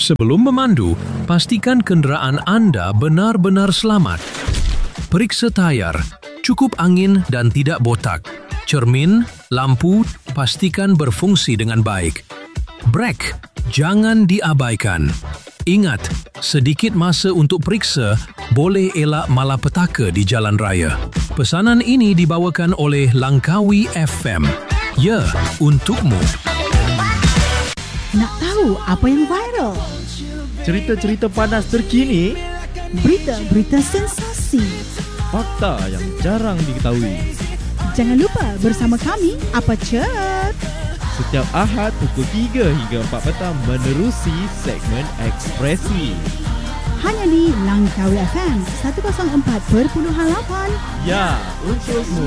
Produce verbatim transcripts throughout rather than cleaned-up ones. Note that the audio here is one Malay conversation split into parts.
Sebelum memandu, pastikan kenderaan anda benar-benar selamat. Periksa tayar, cukup angin dan tidak botak. Cermin, lampu, pastikan berfungsi dengan baik. Brek, jangan diabaikan. Ingat, sedikit masa untuk periksa boleh elak malapetaka di jalan raya. Pesanan ini dibawakan oleh Langkawi F M. Ya, untukmu. Nak tahu apa yang viral? Cerita-cerita panas terkini, Berita-berita sensasi. fakta yang jarang diketahui. Jangan lupa bersama kami, Apa Chat? Setiap Ahad pukul tiga hingga empat petang menerusi segmen Ekspresi. Hanya di Langkawi F M seratus empat perpuluhan lapan. Ya, untukmu.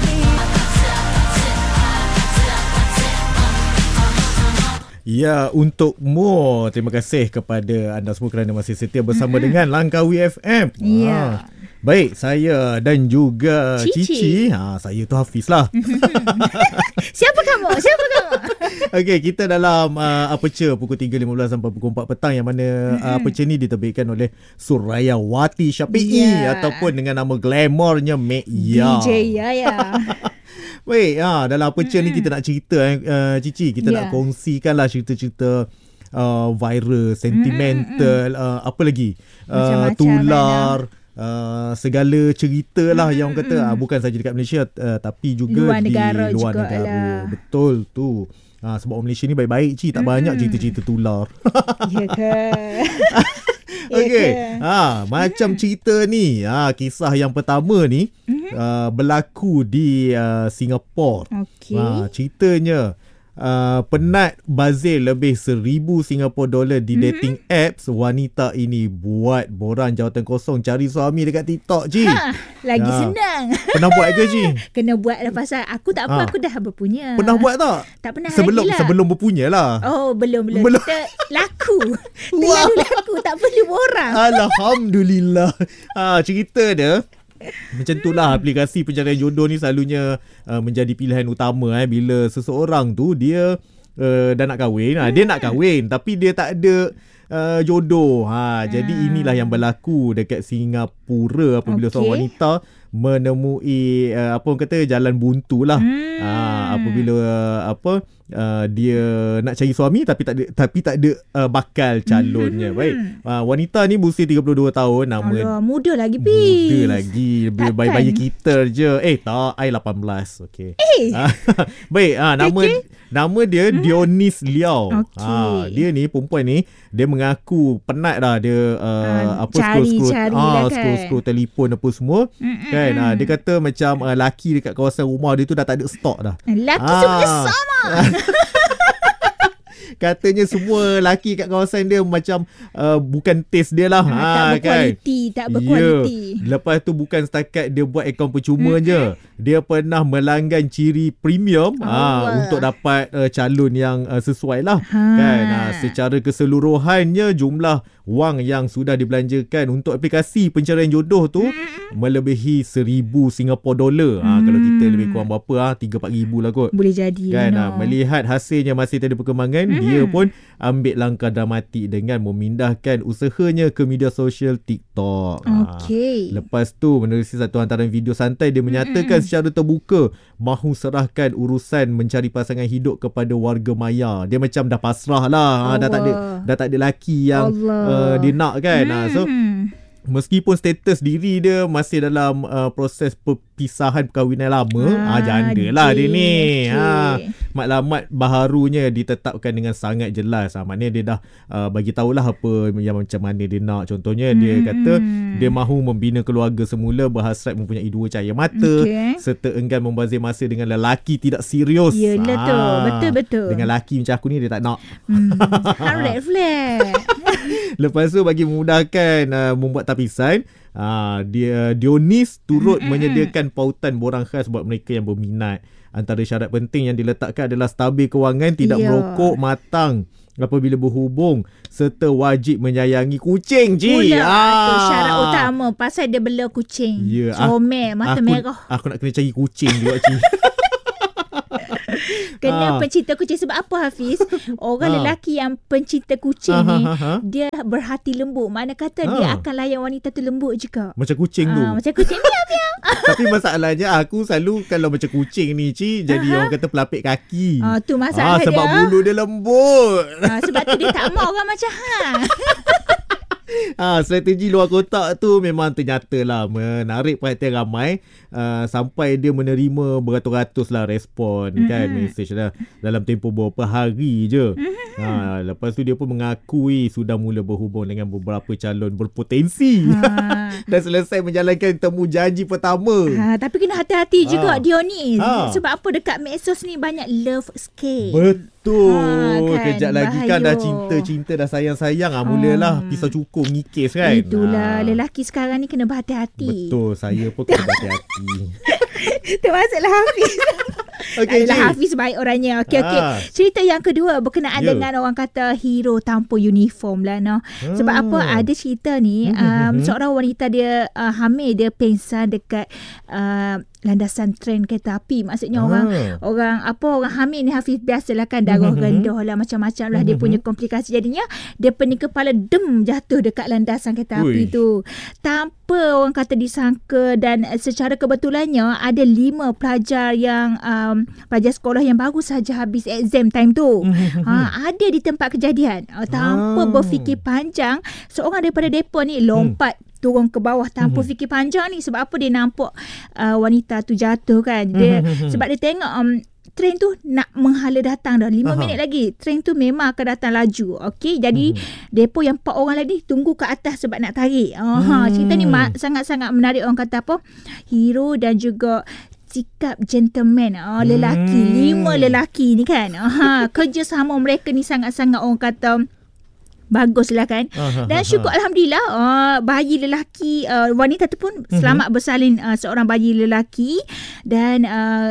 Ya, untukmu. Terima kasih kepada anda semua kerana masih setia bersama mm-hmm. dengan Langkawi F M. Ya. Ha. Baik, saya dan juga Cici. Cici. Ha, saya tu Hafiz lah. Siapa kamu? Siapa kamu? Okey, kita dalam uh, Aperture pukul tiga lima belas sampai pukul empat petang, yang mana mm-hmm. uh, Aperture ni diterbitkan oleh Surayawati Syafi'i yeah. ataupun dengan nama glamornya Mek Ya. D J Yaya. Baik, ha, dalam Aperture mm-hmm. ni kita nak cerita uh, Cici, kita yeah. nak kongsikan lah cerita-cerita uh, viral, sentimental, mm-hmm. uh, apa lagi? Uh, tular. Uh, segala cerita lah hmm, yang orang kata hmm. uh, bukan saja dekat Malaysia uh, tapi juga luar di negara luar juga negara lah. Betul tu. uh, Sebab orang Malaysia ni baik-baik, Cik. Tak hmm. banyak cerita-cerita tular. Ya ke? Okey. Ha, macam cerita ni, ha, kisah yang pertama ni hmm. uh, berlaku di uh, Singapura. Okey. Ha, ceritanya Uh, penat bazir lebih seribu Singapore dollar di mm-hmm. dating apps. Wanita ini buat borang jawatan kosong cari suami dekat TikTok, Ji. Ha, lagi ha. senang. Pernah buat ke, Ji? Kena buat lah, pasal aku tak apa, ha. aku dah berpunya. Pernah buat tak? Tak pernah sebelum, lagi lah. Sebelum berpunya lah. Oh, belum, belum. belum. Kita laku. Terlalu laku, tak perlu borang. Alhamdulillah. Ha, cerita dia, macam itulah aplikasi pencarian jodoh ni selalunya uh, menjadi pilihan utama eh, bila seseorang tu dia uh, dah nak kahwin. Ha, dia nak kahwin tapi dia tak ada uh, jodoh. Ha, jadi inilah yang berlaku dekat Singapura apabila okay. seorang wanita menemui uh, apa orang kata jalan buntu lah. Hmm. Ha, apabila uh, apa uh, dia nak cari suami tapi tak ada tapi tak ada uh, bakal calonnya. Hmm. Baik. Uh, wanita ni berusia tiga puluh dua tahun, nama Alah, muda lagi Pi. Muda lagi, bayi-bayi kita je. Eh tak, I lapan belas. Okey. Eh. Baik, ah nama okay. nama dia hmm. Dionis Liao. Okay. Ah dia ni perempuan ni, dia mengaku penat dah dia uh, uh, apa scroll-scroll ah kan. scroll-scroll telefon apa semua. Mm-mm. Kan ah dia kata macam uh, laki dekat kawasan rumah dia tu dah tak ada stok dah. Laki ah. semua sama. Katanya semua laki kat kawasan dia macam uh, bukan taste dia lah. Ha, tak berkualiti, kan? tak berkualiti. Yeah. Lepas tu bukan setakat dia buat akaun percuma mm-hmm. je. Dia pernah melanggan ciri premium oh. ha, untuk dapat uh, calon yang uh, sesuai lah. Ha. Kan? Ha, secara keseluruhannya jumlah wang yang sudah dibelanjakan untuk aplikasi pencarian jodoh tu mm. melebihi seribu Singapore dollar. Ha, mm. Kalau kita lebih kurang berapa? Ha, tiga empat ribu lah kot. Boleh jadi. Kan? No. Ha, melihat hasilnya masih tak ada perkembangan, mm. dia pun ambil langkah dramatik dengan memindahkan usahanya ke media sosial TikTok. Okay. Ha, lepas tu menerusi satu hantaran video santai, dia menyatakan mm. secara terbuka mahu serahkan urusan mencari pasangan hidup kepada warga maya. Dia macam dah pasrah lah. Ha, dah tak ada dah tak ada lelaki yang uh, dia nak kan. Mm. Ha, so meskipun status diri dia masih dalam uh, proses perpisahan perkahwinan lama, ah, ah janda lah dia ni. Okay. Ha, matlamat baharunya ditetapkan dengan sangat jelas. Ha, maknanya dia dah uh, bagi tahulah apa yang macam mana dia nak. Contohnya hmm. dia kata dia mahu membina keluarga semula, berhasrat mempunyai dua cahaya mata, okay. serta enggan membazir masa dengan lelaki tidak serius. Yelah ha, tu, betul-betul. Dengan lelaki macam aku ni dia tak nak. Hmm. Red flag. Lepas tu bagi memudahkan uh, membuat tapisan, uh, dia Dionis turut mm-hmm. menyediakan pautan borang khas buat mereka yang berminat. Antara syarat penting yang diletakkan adalah stabil kewangan, tidak yeah. merokok, matang apabila berhubung, serta wajib menyayangi kucing. Ji. Mula ah. tu syarat utama, pasal dia bela kucing. Yeah. Comel, mata aku, merah. Aku nak kena cari kucing juga, Ci. Kena Ah. pencinta kucing. Sebab apa, Hafiz? Orang Ah. lelaki yang pencinta kucing Ah, ni, ah, ah, ah. dia berhati lembut. Mana kata dia Ah. akan layan wanita tu lembut juga. Macam kucing tu. Ah, macam kucing ni. Tapi masalahnya aku selalu kalau macam kucing ni Ci, jadi orang kata pelapik kaki. Ah, tu ah, masalah dia. sebab bulu dia lembut. Ah, sebab tu dia tak mau orang macam hang. Ah, strategi luar kotak tu memang ternyata lah menarik perhatian ramai, uh, sampai dia menerima beratus-ratus lah respon mm-hmm. kan, mesej lah dalam tempoh beberapa hari je. Mm-hmm. Ha, lepas tu dia pun mengakui sudah mula berhubung dengan beberapa calon berpotensi. Ha. Dan selesai menjalankan temu janji pertama. Ha, tapi kena hati-hati juga Ha. dia ni. Ha. Sebab apa dekat medsos ni banyak love scam. Betul. Ha, kan, Kejap lagi kan dah bahaya. cinta-cinta, dah sayang-sayang. Ah, mulalah Hmm. pisau cukur ngikis kan. Itulah, Ah. lelaki sekarang ni kena berhati-hati. Betul, saya pun kena berhati-hati. Termasuklah Hafiz. Okey, Adalah Cik. Hafiz baik orangnya. Okey, okey. Ah. Cerita yang kedua berkenaan Ya. dengan orang kata hero tanpa uniform lah. No. Sebab Ah. apa, ada cerita ni, Mhm, um, mhm. seorang wanita dia uh, hamil, dia pengsan dekat uh, landasan tren kereta api. Maksudnya Ah. orang orang apa orang hamil ni, Hafiz, biasalah kan darah Mhm. rendah lah, macam-macam lah dia Mhm. punya komplikasi. Jadinya dia pening kepala, dem jatuh dekat landasan kereta Ui. api tu. Tanpa orang kata disangka, dan uh, secara kebetulannya ada lima pelajar yang um, pelajar sekolah yang baru saja habis exam time tu. ha, ada di tempat kejadian. Uh, tanpa Ah. berfikir panjang, seorang daripada depa ni lompat turun ke bawah tanpa Mhm. fikir panjang ni. Sebab apa? Dia nampak uh, wanita tu jatuh kan. Dia Mhm. sebab dia tengok um, train tu nak menghala datang dah. lima Aha. minit lagi train tu memang akan datang laju. Okey, jadi depo yang empat orang lagi tunggu kat atas sebab nak tarik. Uh, ha, Hmm. cerita ni ma- sangat-sangat menarik. Orang kata apa? Hero dan juga sikap gentleman. Oh, lelaki. Hmm. Lima lelaki ni kan. Ha, kerjasama mereka ni sangat-sangat orang kata baguslah kan. Ah, Dan syukur Alhamdulillah, uh, bayi lelaki, uh, wanita tu pun selamat bersalin, uh, seorang bayi lelaki. Dan uh,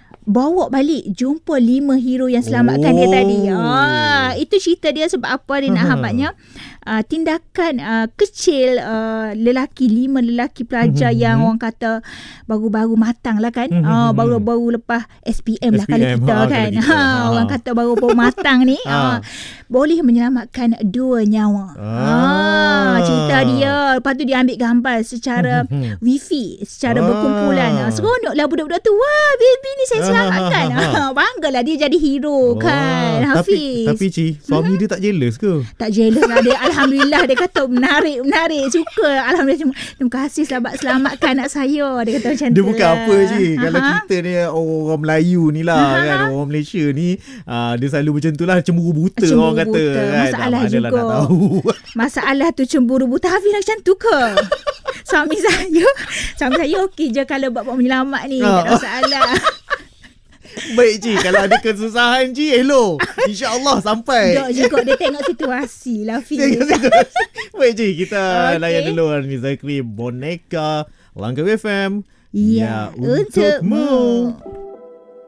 bawa balik jumpa lima hero yang selamatkan dia Oh. tadi. Ah, itu cerita dia. Sebab apa dia nak hambatnya? Uh, tindakan uh, kecil uh, lelaki, lima lelaki pelajar Mhm. yang orang kata baru-baru matang lah kan. Mhm. Uh, baru-baru lepas S P M lah S P M, kalau kita ha, kan. kalau kita. Ha, Ha. orang kata baru-baru matang ni. Ha. uh, boleh menyelamatkan dua nyawa. Ah. Ah, cerita dia. Lepas tu dia ambil gambar secara Mhm. wifi, secara Ah. berkumpulan. Ah, seronoklah budak-budak tu. Wah, baby ni saya selamatkan. Ah, ah, Ah, banggalah dia jadi hero kan, Wah, Hafiz. Tapi, tapi Ci, suami dia tak jealous ke? Tak jealous lah dia. Alhamdulillah, dia kata menarik, menarik. Suka. Alhamdulillah. Terima, terima kasih selamat selamatkan anak saya. Dia kata macam Dia tu bukan lah. apa Ci. Kalau Aha. kita ni orang Melayu ni lah kan, orang Malaysia ni, ah, dia selalu macam tu lah, cemburu buta Cemburu orang kata buta. kan. Masalah Ah, manalah juga. nak tahu. Masalah tu cemburu buta. Hafiz macam tu ke? Suami saya Suami saya okey je kalau buat-buat menyelamat ni. Tak ada Ah. masalah. Baik Ci, kalau ada kesusahan Ci, hello. InsyaAllah sampai. Dok juga dia tengok situasi lah, Hafiz. Tengok situ. Baik Ci, kita Okey. layan dulu Armi Zakri, Boneka, Langkawi F M. Ya, untukmu.